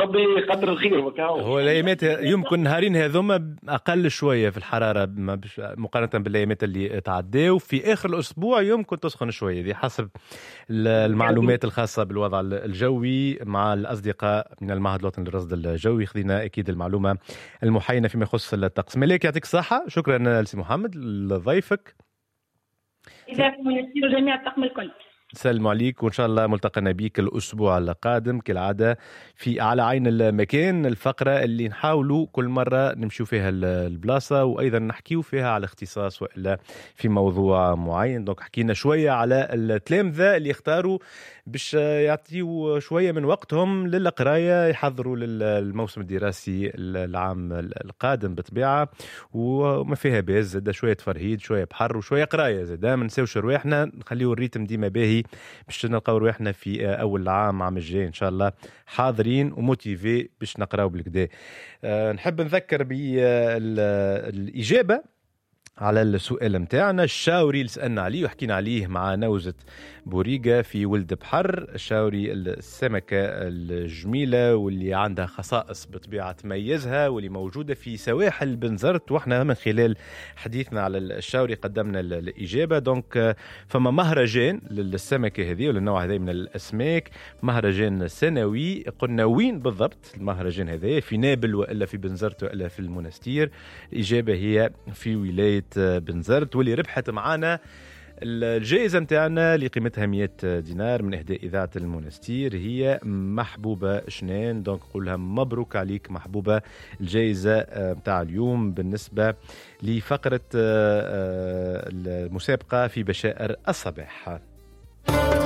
ربي يقدر الخير وكاو. هو الايامات يمكن نهارين هذوما اقل شويه في الحراره مقارنه بالايامات اللي تعداو. في اخر الاسبوع يمكن تسخن شويه، دي حسب المعلومات الخاصه بالوضع الجوي مع الاصدقاء من المعهد الوطني للرصد الجوي. خذينا اكيد المعلومه المحينه فيما يخص الطقس. ملاك يعطيك الصحه، شكرا لسي محمد لضيفك. إذا يصير جميع الطاقم الكل. سلموا عليك، وإن شاء الله ملتقنا بيك الأسبوع القادم كالعادة في على عين المكان، الفقرة اللي نحاولوا كل مرة نمشيو فيها البلاصة وأيضا نحكيو فيها على اختصاص وإلا في موضوع معين. دونك حكينا شوية على التلامذة اللي اختاروا باش يعطيوا شوية من وقتهم للقراية، يحضروا للموسم الدراسي العام القادم بطبيعة، وما فيها باز زاد شوية تفرهيد شوية بحر وشوية قراية زاد، ما نساوش رواحنا، نخليو الريتم ديما باهي باش نلقاو رواحنا في أول عام الجاي إن شاء الله حاضرين وموتيفي باش نقراو بالكدا. نحب نذكر بالإجابة على السؤال متاعنا الشاوري اللي سألنا عليه وحكينا عليه مع نوزة بوريقة في ولد بحر. الشاوري السمكة الجميلة واللي عندها خصائص بطبيعة تميزها واللي موجودة في سواحل بنزرت، واحنا من خلال حديثنا على الشاوري قدمنا الإجابة. دونك فما مهرجان للسمكة هذه وللنوع هذا من الأسماك، مهرجان سنوي. قلنا وين بالضبط المهرجان هذا؟ في نابل وإلا في بنزرت وإلا في المنستير؟ الإجابة هي في ولاية بنزرت، واللي ربحت معانا الجائزة متاعنا اللي قيمتها 100 دينار من إهداء إذاعة المنستير هي محبوبة شنان. دونك نقولها مبروك عليك محبوبة، الجائزة متاع اليوم بالنسبة لفقرة المسابقة في بشائر الصباح.